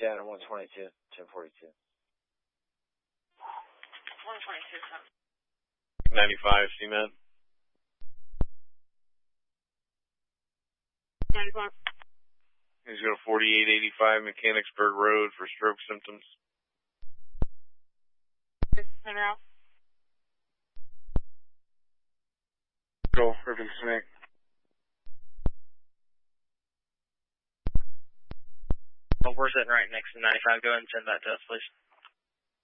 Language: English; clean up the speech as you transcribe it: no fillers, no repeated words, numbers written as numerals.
Shannon 122, 1042. 122, 95, CMed. 95. He's got a 4885 Mechanicsburg Road for stroke symptoms. En route. Go, Ribbon Snake. Well, we're sitting right next to 95. Go ahead and send that to us, please.